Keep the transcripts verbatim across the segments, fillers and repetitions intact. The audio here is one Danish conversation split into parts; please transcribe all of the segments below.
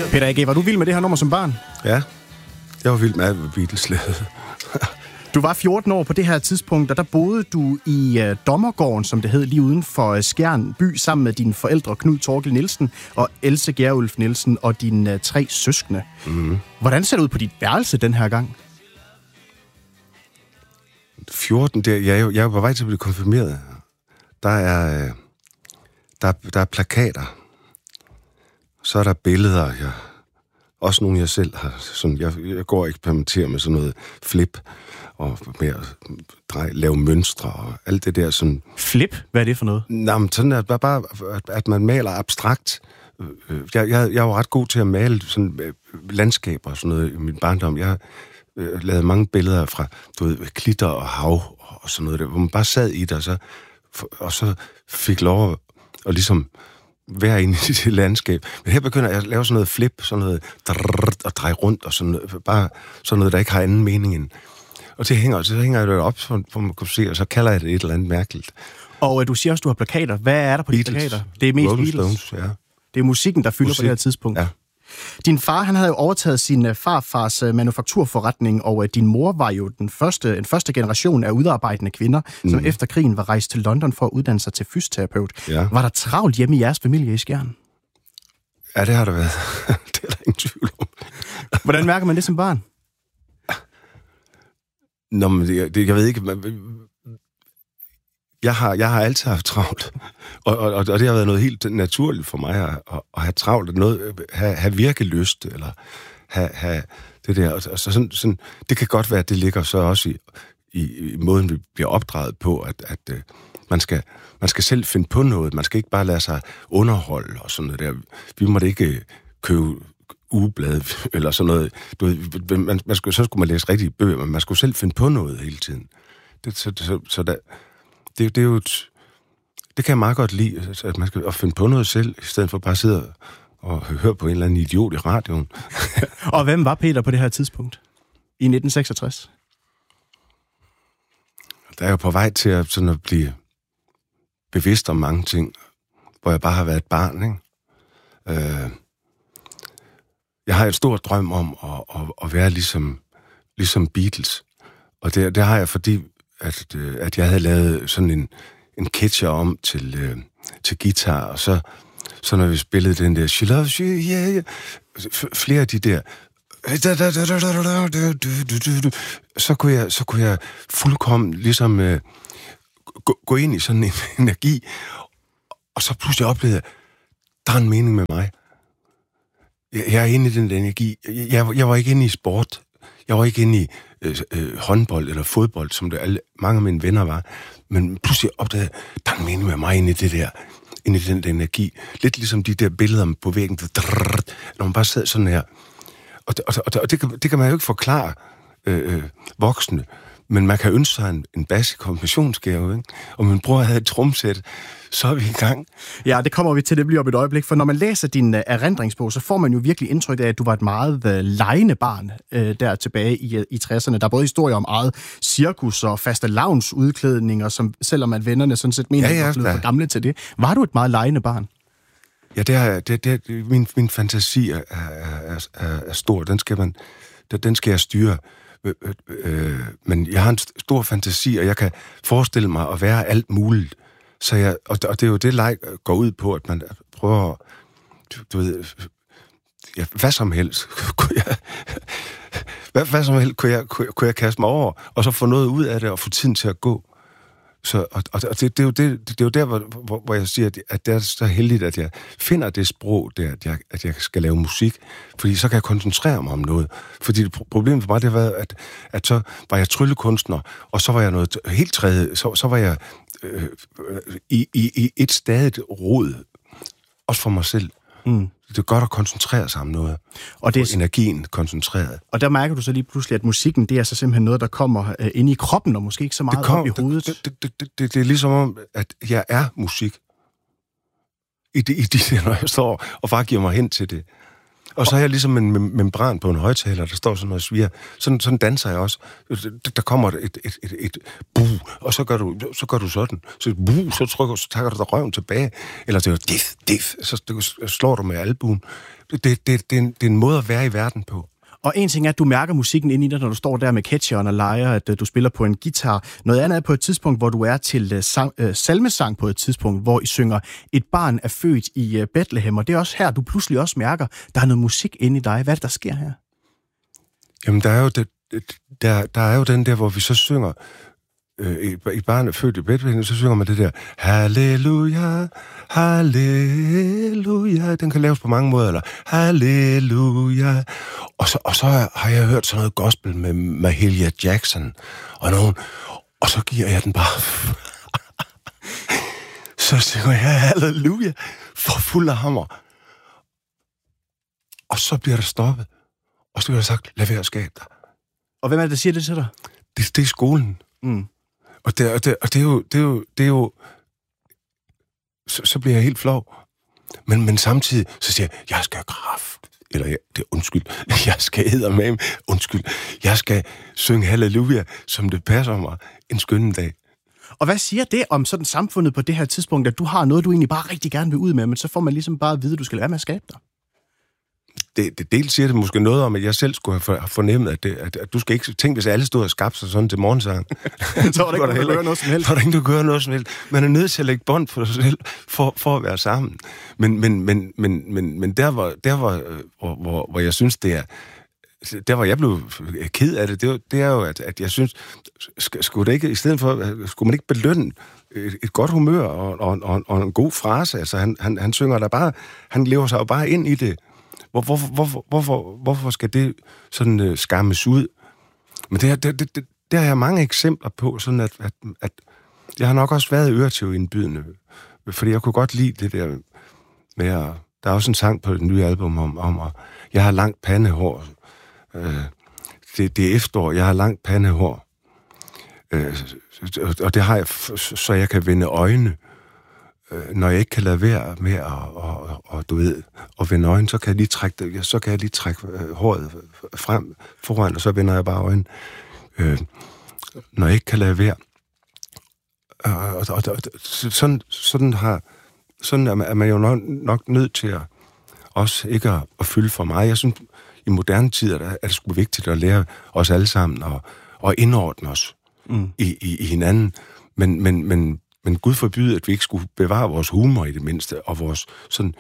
Peter A G, var du vild med det her nummer som barn? Ja, jeg var vild med alt, hvad Beatles lavede. Du var fjorten år på det her tidspunkt, og der boede du i uh, Dommergården, som det hed, lige uden for uh, Skjern by, sammen med dine forældre, Knud Torkel Nielsen og Else Gjerulf Nielsen, og dine uh, tre søskende. Mm-hmm. Hvordan ser det ud på dit værelse den her gang? fjorten, der, jeg, er, jeg er på vej til at blive konfirmeret. Der er, øh, der, der er plakater. Så er der billeder, jeg, også nogle, jeg selv har. Sådan, jeg, jeg går og eksperimenterer med sådan noget flip, og med at dreje, lave mønstre og alt det der. Sådan. Flip? Hvad er det for noget? Nå, men sådan er det bare, at, at man maler abstrakt. Jeg, jeg, jeg var ret god til at male sådan, landskaber og sådan noget i min barndom. Jeg har øh, lavet mange billeder fra du ved, klitter og hav og sådan noget der, hvor man bare sad i det, og så, og så fik lov at, at ligesom være inde i det landskab. Men her begynder jeg at lave sådan noget flip, sådan noget drrrt, og dreje rundt, og sådan noget, bare sådan noget, der ikke har anden mening end. Og det hænger, så hænger jeg det op, hvor man kan se, og så kalder jeg det et eller andet mærkeligt. Og du siger også, du har plakater. Hvad er der på de plakater? Det er mest Rolling Beatles. Stones, ja. Det er musikken, der fylder Musik. på det her tidspunkt. Ja. Din far, han havde jo overtaget sin farfars manufakturforretning, og din mor var jo den første, en første generation af udarbejdende kvinder, mm. som efter krigen var rejst til London for at uddanne sig til fysioterapeut. Ja. Var der travlt hjemme i jeres familie i Skjern? Ja, det har der været. Det er der ingen tvivl om. Hvordan mærker man det som barn? Nå, men det, det, jeg ved ikke... Man, jeg, har, jeg har altid haft travlt, og, og, og det har været noget helt naturligt for mig at, at, at have travlt, noget, have, have virkelyst, eller have, have det der. Og så sådan, sådan, det kan godt være, at det ligger så også i, i, i måden, vi bliver opdraget på, at, at uh, man, skal, man skal selv finde på noget. Man skal ikke bare lade sig underholde og sådan noget der. Vi måtte ikke købe ugeblade eller sådan noget. Du ved, man, man skulle, så skulle man læse rigtige bøger, men man skulle selv finde på noget hele tiden. Det, så, så, så der, det, det er jo et, det kan jeg meget godt lide, at man skal finde på noget selv, i stedet for bare at sidde og høre på en eller anden idiot i radioen. Og hvem var Peter på det her tidspunkt? I nitten seksogtres? Der er jo på vej til at, sådan at blive bevidst om mange ting, hvor jeg bare har været et barn, ikke? Øh, Jeg har et stort drøm om at, at, at være ligesom, ligesom Beatles. Og det, det har jeg, fordi at, at jeg havde lavet sådan en, en catcher om til, til guitar, og så, så når vi spillede den der She loves you, yeah, yeah, flere af de der, så kunne jeg, så kunne jeg fuldkommen ligesom uh, gå, gå ind i sådan en energi, og så pludselig oplevede jeg, der er en mening med mig. Jeg er inde i den energi. Jeg, jeg var ikke inde i sport. Jeg var ikke inde i øh, øh, håndbold eller fodbold, som det alle, mange af mine venner var. Men pludselig opdagede jeg, der er en mening med mig inde i det der, inde i den der energi. Lidt ligesom de der billeder på væggen, drrr, når man bare sad sådan her. Og, og, og, og det, kan, det kan man jo ikke forklare øh, øh, voksne, men man kan ønske sig en, en bas i konfirmationsgave, ikke? Og min bror havde et tromsæt, så er vi i gang. Ja, det kommer vi til, det bliver om et øjeblik, for når man læser din uh, erindringsbog, så får man jo virkelig indtryk af, at du var et meget uh, legende barn uh, der tilbage i, uh, i tresserne. Der er både historier om eget cirkus og fastelavnsudklædninger, som selvom at vennerne sådan set mener, ja, ja, at du var for gamle til det. Var du et meget legende barn? Ja, det er, det, det, min, min fantasi er, er, er, er stor. Den skal, man, den skal jeg styre. Øh, øh, men jeg har en stor fantasi, og jeg kan forestille mig at være alt muligt. Så jeg, og, og det er jo det, leg går ud på, at man prøver at, du, du ved, ja, hvad som helst, kunne jeg, hvad, hvad som helst kunne jeg, kunne, kunne jeg kaste mig over, og så få noget ud af det, og få tiden til at gå. Så, og, og det, det, er jo det, det er jo der, hvor, hvor, hvor jeg siger, at, at det er så heldigt, at jeg finder det sprog der, at jeg, at jeg skal lave musik, fordi så kan jeg koncentrere mig om noget. Fordi det, problemet for mig, det var, at, at så var jeg tryllekunstner, og så var jeg noget helt tredje, så, så var jeg øh, i, i, i et stadigt rod, også for mig selv. Mm. Det er godt at koncentrere sig om noget. Og det er energien koncentreret. Og der mærker du så lige pludselig, at musikken, det er så simpelthen noget, der kommer øh, ind i kroppen, og måske ikke så meget kom, op i hovedet. Det, det, det, det, det er ligesom om, at jeg er musik. I det, i det, når jeg står og bare giver mig hen til det. Og så har jeg ligesom en mem- membran på en højtaler, der står sådan noget sviger. Sådan, sådan danser jeg også. Der kommer et, et, et, et bu, og så gør du, så gør du sådan. Så bu, så trykker så tager du dig røven tilbage. Eller det er dif, dif, så slår du med albuen. Det, det, det, det, er en, det er en måde at være i verden på. Og en ting er, at du mærker musikken ind i dig, når du står der med catcheren og leger, at uh, du spiller på en guitar. Noget andet er på et tidspunkt, hvor du er til uh, sang, uh, salmesang på et tidspunkt, hvor I synger, et barn er født i uh, Bethlehem. Og det er også her, du pludselig også mærker, der er noget musik inde i dig. Hvad er det, der sker her? Jamen, der er jo, det, der, der er jo den der, hvor vi så synger, øh, et barn er født i Bethlehem, så synger man det der, halleluja, halleluja. Den kan laves på mange måder, eller halleluja. Og så, og så har jeg hørt sådan noget gospel med Mahalia Jackson og nogen, og så giver jeg den bare. Så synger jeg halleluja for fuld af hammer. Og så bliver der stoppet. Og så bliver der sagt, lad være at skabe dig. Og hvem er det, der siger det til dig? Det, det er skolen. Mm. Og, det, og, det, og det er jo... Det er jo, det er jo så, så bliver jeg helt flov. Men, men samtidig, så siger jeg, jeg skal kraft. Eller, jeg, det er undskyld. Jeg skal eddermame. Undskyld. Jeg skal synge halleluja, som det passer mig en skønne dag. Og hvad siger det om sådan samfundet på det her tidspunkt, at du har noget, du egentlig bare rigtig gerne vil ud med, men så får man ligesom bare at vide, at du skal lade med at skabe dig? Det, det dels siger det måske noget om, at jeg selv skulle have fornemmet, at, det, at, at du skal ikke tænke, hvis alle stod og skabte sig sådan til morgensang. Så var der ikke, der noget som helst. Så var der ikke, du gør noget som helst. Man er nødt til at lægge bånd på sig selv, for, for at være sammen. Men, men, men, men, men, men der, hvor, der hvor, hvor, hvor, hvor jeg synes, det er... Der, hvor jeg blev ked af det, det er, det er jo, at, at jeg synes, skulle det ikke, i stedet for, skulle man ikke belønne et, et godt humør og, og, og, og en god frase. Altså, han, han, han synger der bare, han lever sig jo bare ind i det. Hvor, hvorfor, hvorfor, hvorfor, hvorfor skal det sådan uh, skammes ud? Men det, det, det, det, der har jeg mange eksempler på, sådan at, at, at jeg har nok også været øretæveindbydende, fordi jeg kunne godt lide det der med at, der er også en sang på det nye album om, om at jeg har langt pandehår. Øh, det, det er efterår, jeg har langt pandehår. Øh, og det har jeg, så jeg kan vende øjne. Når jeg ikke kan lade være med at, og, og, du ved, at vende øjne, så kan jeg lige trække, det, så kan jeg lige trække håret frem foran, og så vender jeg bare øjne. Øh, når jeg ikke kan lade være. Og, og, og, og sådan, sådan, har, sådan er man jo nok, nok nødt til at også ikke at, at fylde for mig. Jeg synes, i moderne tider er det sgu vigtigt at lære os alle sammen og, og indordne os mm. i, i, i hinanden. Men, men, men Men Gud forbyde, at vi ikke skulle bevare vores humor i det mindste, og vores sådan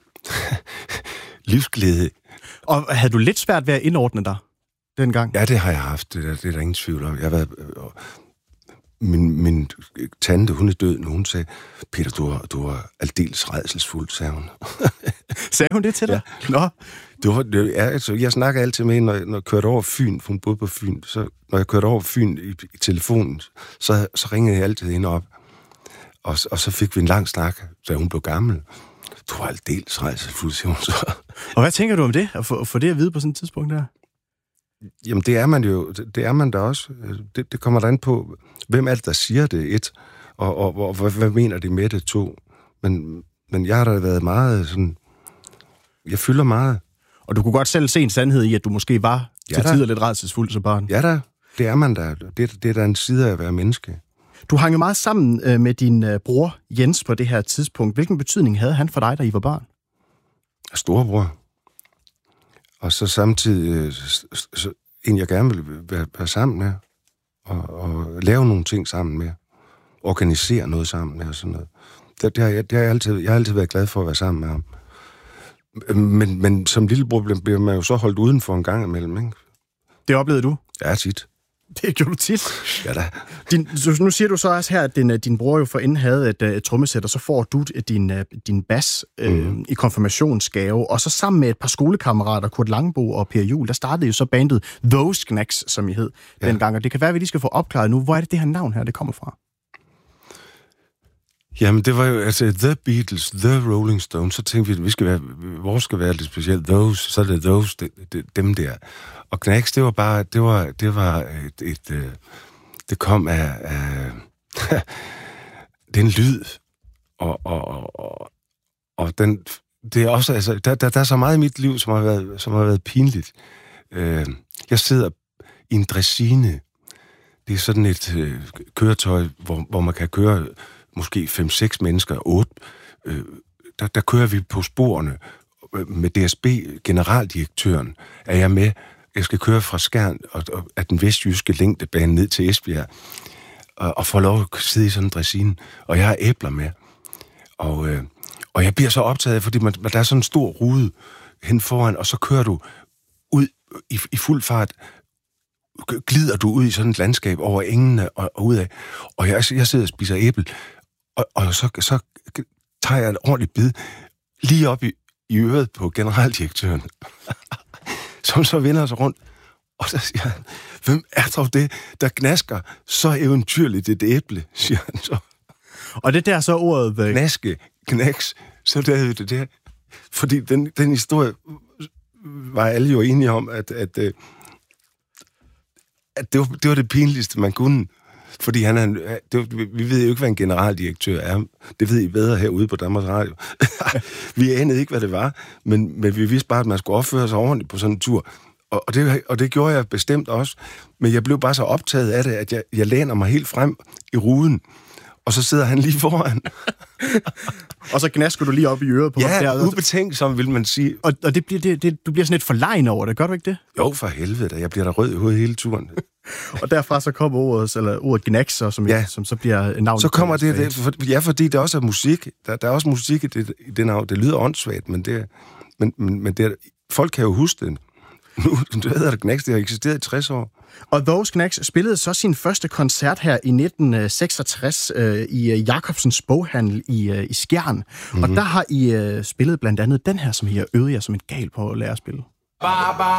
livsglæde. Og havde du lidt svært ved at indordne dig dengang? Ja, det har jeg haft. Det er, det er der ingen tvivl om. Jeg har været, min, min tante, hun er død nu. Hun sagde, Peter, du er, du er aldeles rædselsfuld, sagde hun. Sagde hun det til dig? Ja. Nå. Det var, det, ja, altså, jeg snakker altid med hende, når, når jeg kørte over Fyn, for hun boede på Fyn. Så, når jeg kørte over Fyn i, i telefonen, så, så ringede jeg altid hende op. Og, og så fik vi en lang snak, da hun blev gammel. Du var aldeles rædselsfuld, siger hun så. Og hvad tænker du om det, at få, få det at vide på sådan et tidspunkt der? Jamen, det er man jo, det er man da også. Det, det kommer da an på, hvem er det, der siger det, et, og, og, og hvad, hvad mener de med det, to. Men, men jeg har da været meget sådan, jeg fylder meget. Og du kunne godt selv se en sandhed i, at du måske var ja, til tider lidt rædselsfuld som barn. Ja da, det er man da. Det, det er da en side af at være menneske. Du hang jo meget sammen øh, med din øh, bror Jens på det her tidspunkt. Hvilken betydning havde han for dig, da I var barn? Storebror. Og så samtidig øh, så, en, jeg gerne vil være, være sammen med. Og, og lave nogle ting sammen med. Organisere noget sammen med og sådan noget. Det, det har jeg, det har jeg, altid, jeg har altid været glad for at være sammen med ham. Men, men som lillebror bliver man jo så holdt udenfor en gang imellem, ikke? Det oplevede du? Ja, tit. Det gjorde du tit. Ja da. Din, nu siger du så også her, at din, din bror jo forinden havde et, et trommesæt, og så får du din, din bas øh, mm. i konfirmationsgave, og så sammen med et par skolekammerater, Kurt Langbo og Per Juhl, der startede jo så bandet Those Knacks, som I hed ja. dengang, og det kan være, at vi lige skal få opklaret nu. Hvor er det det her navn her, det kommer fra? Jamen, det var jo, altså, The Beatles, The Rolling Stones, så tænkte vi, at vi skal være, vores skal være lidt specielt, Those, så er det Those, det, det, dem der. Og Knacks, det var bare, det var, det var et, et, et det kom af, af det er en lyd, og, og, og, og den, det er også, altså, der, der, der er så meget i mit liv, som har været, som har været pinligt. Øh, jeg sidder i en dressine. Det er sådan et øh, køretøj, hvor, hvor man kan køre måske fem seks mennesker, otte. Øh, der, der kører vi på sporene med D S B, generaldirektøren, er jeg med. Jeg skal køre fra Skjern og, og af den vestjyske længdebane ned til Esbjerg, og, og få lov at sidde i sådan en dressine. Og jeg har æbler med. Og, øh, og jeg bliver så optaget, fordi man, der er sådan en stor rude hen foran, og så kører du ud i, i fuld fart, glider du ud i sådan et landskab over engene og, og ud af. Og jeg, jeg sidder og spiser æble, og, og så, så tager jeg et ordentligt bid lige op i, i øret på generaldirektøren, som så vender sig rundt. Og så siger han, hvem er dog det, der gnasker så eventyrligt et æble, siger han så. Og det der så ordet... The... Gnaske, knaks, så der er det der. Fordi den, den historie var alle jo enige om, at, at, at det, var, det var det pinligste, man kunne. Fordi han er, det var, vi ved jo ikke, hvad en generaldirektør er. Det ved I bedre herude på Danmarks Radio. Vi anede ikke, hvad det var, men, men vi vidste bare, at man skulle opføre sig ordentligt på sådan en tur. Og, og, det, og det gjorde jeg bestemt også. Men jeg blev bare så optaget af det, at jeg, jeg læner mig helt frem i ruden. Og så sidder han lige foran. Og så gnasker du lige op i øret på ja, ham der. Ja, ubetænkt, som vil man sige. Og, og det bliver, det, det, du bliver sådan lidt forlegen over det, gør du ikke det? Jo, for helvede, jeg bliver da rød i hovedet hele turen. Og derfra så kommer ordet, eller ordet gnakser, som, ja. som så bliver navnet. Så kommer det, det for, ja, fordi det også er musik. Der, der er også musik i det, i det navn. Det lyder åndssvagt, men det, men, men, men det, folk kan jo huske det. Nu hedder det Knacks, det har eksisteret i tres år. Og Those Knacks spillede så sin første koncert her i nitten seksogtres øh, i Jacobsens boghandel i, øh, i Skjern. Mm-hmm. Og der har I øh, spillet blandt andet den her, som I har øvet jer som en gal på at lære at spille. Ba, ba,